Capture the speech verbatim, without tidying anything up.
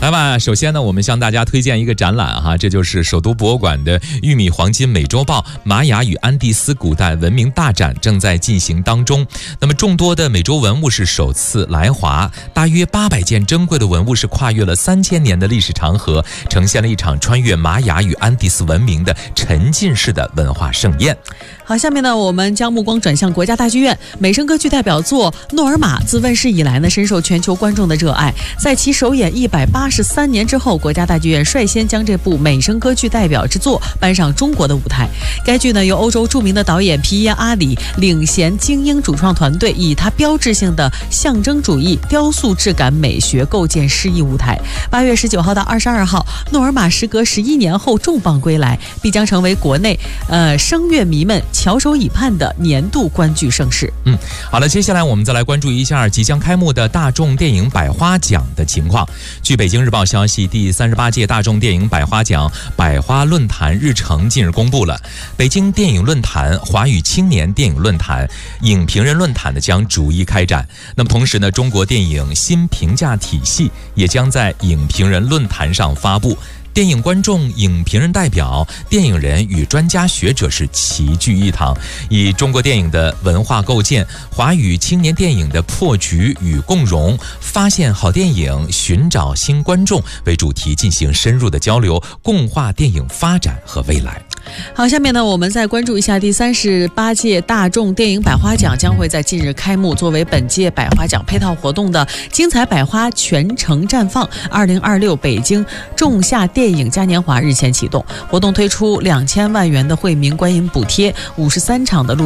来吧，首先呢，我们向大家推荐一个展览哈，这就是首都博物馆的玉米黄金美洲豹玛雅与安第斯古代文明大展正在进行当中。那么众多的美洲文物是首次来华，大约八百件珍贵的文物是跨越了三千年的历史长河，呈现了一场穿越玛雅与安第斯文明的沉浸式的文化盛宴。 好，下面呢，我们将目光转向国家大剧院。美声歌剧代表作《诺尔玛》自问世以来呢，深受全球观众的热爱。在其首演一百八十三年之后，国家大剧院率先将这部美声歌剧代表之作搬上中国的舞台。该剧呢，由欧洲著名的导演皮耶阿里领衔精英主创团队，以他标志性的象征主义雕塑质感美学构建诗意舞台。八月十九号到二十二号，《诺尔玛》时隔十一年后重磅归来，必将成为国内呃声乐迷们翘首以盼的年度观剧盛事。 嗯，好了，接下来我们再来关注一下即将开幕的大众电影百花奖的情况。据北京日报消息，第三十八届大众电影百花奖百花论坛日程近日公布了。北京电影论坛、华语青年电影论坛、影评人论坛呢将逐一开展。那么同时呢，中国电影新评价体系也将在影评人论坛上发布。电影观众、影评人代表、电影人与专家学者是齐聚一堂，以中国电影的文化构建、华语青年电影的破局与共荣、发现好电影、寻找新观众为主题进行深入的交流，共话电影发展和未来。 好，下面呢，我们再关注一下第三十八届大众电影百花奖将会在近日开幕，作为本届百花奖配套活动的精彩百花全程绽放二零二六北京仲夏电影嘉年华日前启动，活动推出两千万元的惠民观影补贴，五十三场的录